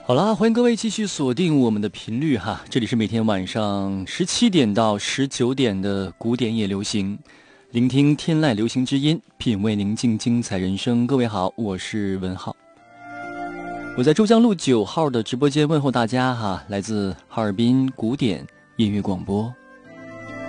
好啦，欢迎各位继续锁定我们的频率哈，这里是每天晚上17点到19点的古典夜流行，聆听天籁流行之音，品味宁静精彩人生。各位好，我是文浩，我在珠江路9号的直播间问候大家哈，来自哈尔滨古典音乐广播。